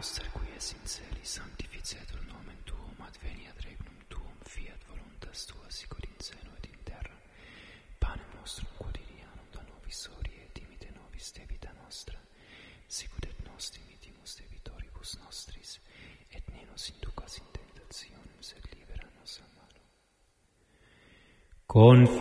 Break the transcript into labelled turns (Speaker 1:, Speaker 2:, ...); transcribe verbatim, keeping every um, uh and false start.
Speaker 1: nostre qui es in celi, sanctificetur nomen tuum, adveniat regnum tuum, fiat voluntas tua, sicut in cielo et in terra. Panem nostrum quotidianum da nobis hodie, et dimite nobis debita nostra, sicut et nos dimitimus debitoribus nostris, et ne nos inducas in tentationem, sed libera nos a malo. Confide